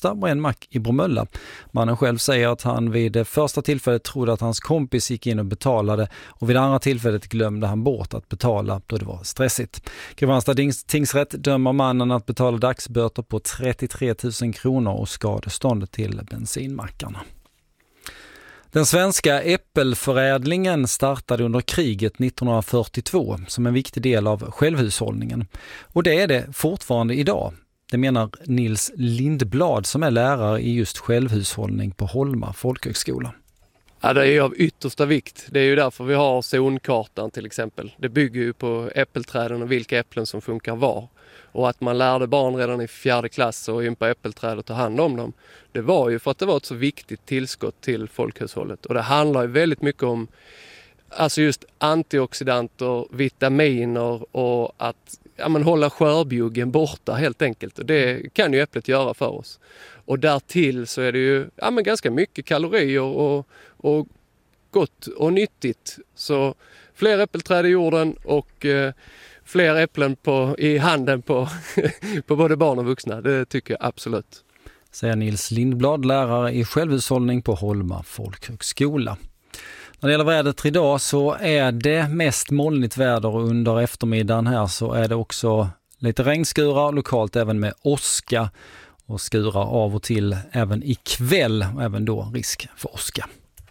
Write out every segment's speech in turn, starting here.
Kristianstad och en mack i Bromölla. Mannen själv säger att han vid det första tillfället trodde att hans kompis gick in och betalade och vid det andra tillfället glömde han bort att betala då det var stressigt. Kristianstad tingsrätt dömer mannen att betala dagsböter på 33 000 kronor och skadestånd till bensinmackarna. Den svenska äppelförädlingen startade under kriget 1942 som en viktig del av självhushållningen. Och det är det fortfarande idag. Det menar Nils Lindblad som är lärare i just självhushållning på Holma folkhögskola. Ja, det är av yttersta vikt. Det är ju därför vi har zonkartan till exempel. Det bygger ju på äppelträden och vilka äpplen som funkar var. Och att man lärde barn redan i 4:e klass och in på äppelträd och ta hand om dem. Det var ju för att det var ett så viktigt tillskott till folkhushållet. Och det handlar ju väldigt mycket om alltså just antioxidanter, vitaminer och att hålla skörbjuggen borta helt enkelt. Och det kan ju äpplet göra för oss. Och därtill så är det ju ganska mycket kalorier och gott och nyttigt. Så fler äppelträd i jorden och fler äpplen i handen på både barn och vuxna. Det tycker jag absolut. Säger Nils Lindblad, lärare i självhushållning på Holma folkhögskola. När det gäller vädret idag så är det mest molnigt väder och under eftermiddagen här så är det också lite regnskurar, lokalt även med åska och skurar av och till även ikväll och även då risk för åska.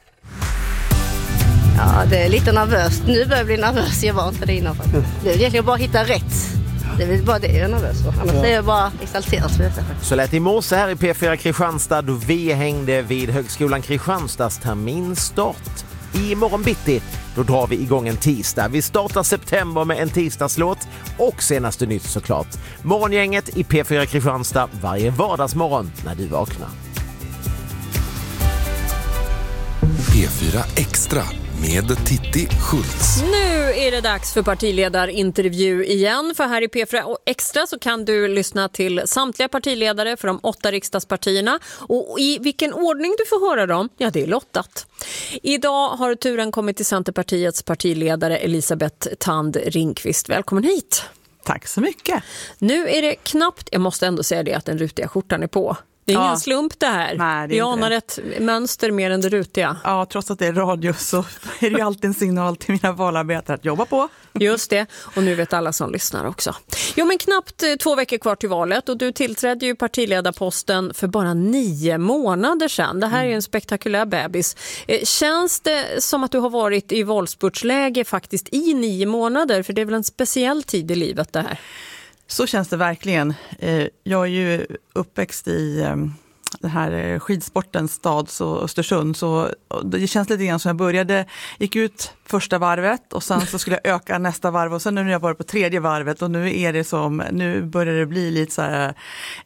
Ja, det är lite nervöst. Nu börjar jag bli nervös. Jag var inte det innan. Det är egentligen bara att hitta rätt. Det är bara det jag är nervös för. Annars är jag bara exalterad. Så lät i morse här i P4 Kristianstad då vi hängde vid Högskolan Kristianstads terminstart. I morgon bitti, då drar vi igång en tisdag. Vi startar september med en tisdagslåt och senaste nytt såklart. Morgongänget i P4 Kristianstad varje vardagsmorgon när du vaknar. P4 Extra med Titti Schultz. Nu är det dags för partiledarintervju igen. För här i P4 Extra så kan du lyssna till samtliga partiledare för de 8 riksdagspartierna. Och i vilken ordning du får höra dem, ja det är lottat. Idag har turen kommit till Centerpartiets partiledare Elisabeth Thand Ringqvist. Välkommen hit. Tack så mycket. Nu är det knappt, jag måste ändå säga det, att den rutiga skjortan är på. Det är ingen slump det här. Nej, det är vi anar ett mönster mer än det rutiga. Ja, trots att det är radio så är det ju alltid en signal till mina valarbetare att jobba på. Just det, och nu vet alla som lyssnar också. Jo, men knappt 2 veckor kvar till valet och du tillträdde ju partiledarposten för bara 9 månader sedan. Det här är ju en spektakulär bebis. Känns det som att du har varit i valspurtsläge faktiskt i 9 månader? För det är väl en speciell tid i livet det här? Så känns det verkligen. Jag är ju uppväxt i den här skidsportens stad, så Östersund. Så det känns lite grann som jag gick ut första varvet och sen så skulle jag öka nästa varv och sen nu har jag varit på 3:e varvet och nu börjar det bli lite så här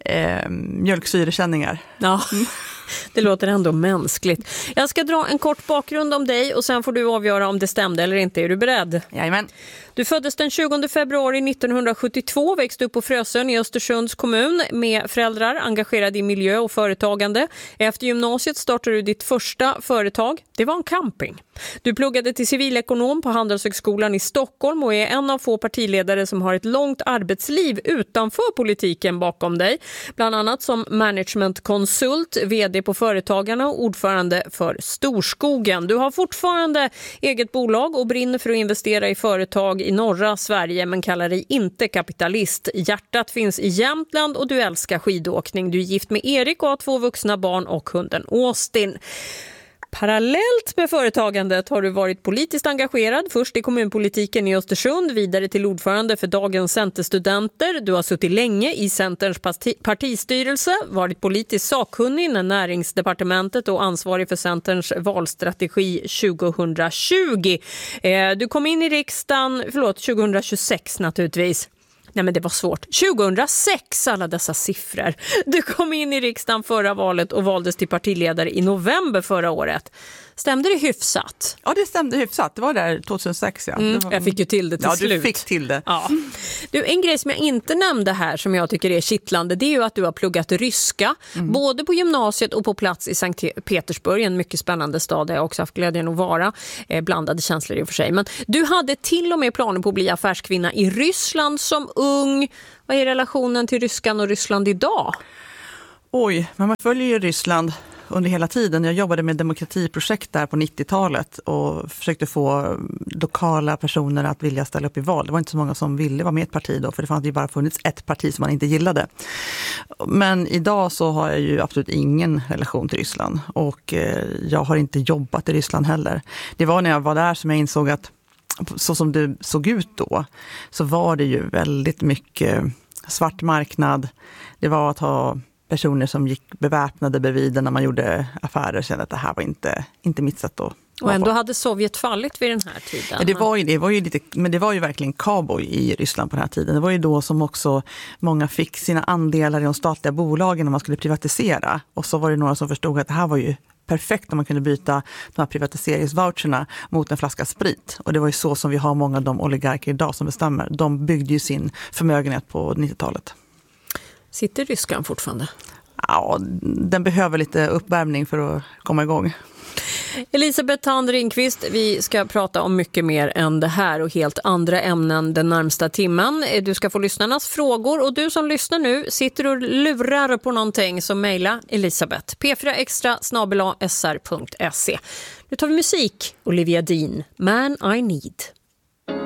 mjölksyrekänningar. Ja. Det låter ändå mänskligt. Jag ska dra en kort bakgrund om dig och sen får du avgöra om det stämde eller inte. Är du beredd? Jajamän. Du föddes den 20 februari 1972, växte upp på Frösön i Östersunds kommun med föräldrar engagerade i miljö och företagande. Efter gymnasiet startade du ditt första företag. Det var en camping. Du pluggade till civilekonom på Handelshögskolan i Stockholm och är en av få partiledare som har ett långt arbetsliv utanför politiken bakom dig. Bland annat som managementkonsult, vd på Företagarna och ordförande för Storskogen. Du har fortfarande eget bolag och brinner för att investera i företag i norra Sverige men kallar dig inte kapitalist. Hjärtat finns i Jämtland och du älskar skidåkning. Du är gift med Erik och har 2 vuxna barn och hunden Austin. Parallellt med företagandet har du varit politiskt engagerad, först i kommunpolitiken i Östersund, vidare till ordförande för dagens Centerstudenter. Du har suttit länge i Centerns partistyrelse, varit politisk sakkunnig inom näringsdepartementet och ansvarig för Centerns valstrategi 2020. Du kom in i riksdagen, 2026 naturligtvis. Nej, men det var svårt. 2006, alla dessa siffror. Du kom in i riksdagen förra valet och valdes till partiledare i november förra året. Stämde det hyfsat? Ja, det stämde hyfsat. Det var där 2006, ja. Jag fick ju till det till slut. Ja, du fick till det. Ja. Du, en grej som jag inte nämnde här som jag tycker är kittlande, det är ju att du har pluggat ryska. Både på gymnasiet och på plats i Sankt Petersburg, en mycket spännande stad där jag också haft glädjen att vara. Blandade känslor i och för sig. Men du hade till och med planer på att bli affärskvinna i Ryssland som ung. Vad är relationen till Ryskan och Ryssland idag? Oj, men man följer ju Ryssland under hela tiden. Jag jobbade med demokratiprojekt där på 90-talet och försökte få lokala personer att vilja ställa upp i val. Det var inte så många som ville vara med i ett parti då, för det fanns ju bara funnits ett parti som man inte gillade. Men idag så har jag ju absolut ingen relation till Ryssland och jag har inte jobbat i Ryssland heller. Det var när jag var där som jag insåg att så som det såg ut då så var det ju väldigt mycket svart marknad. Det var att ha personer som gick beväpnade bredvid när man gjorde affärer och kände att det här var inte mitt sätt att. Och ändå hade Sovjet fallit vid den här tiden. Ja, det var ju lite, men det var ju verkligen cowboy i Ryssland på den här tiden. Det var ju då som också många fick sina andelar i de statliga bolagen när man skulle privatisera. Och så var det några som förstod att det här var ju perfekt om man kunde byta de här privatiseringsvoucherna mot en flaska sprit. Och det var ju så som vi har många av de oligarker idag som bestämmer. De byggde ju sin förmögenhet på 90-talet. Sitter Ryssland fortfarande? Ja, den behöver lite uppvärmning för att komma igång. Elisabeth Thand Ringqvist, vi ska prata om mycket mer än det här och helt andra ämnen den närmsta timmen. Du ska få lyssnarnas frågor och du som lyssnar nu sitter och lurar på någonting så mejla Elisabeth p4extra@sr.se. Nu tar vi musik. Olivia Dean, Man I Need.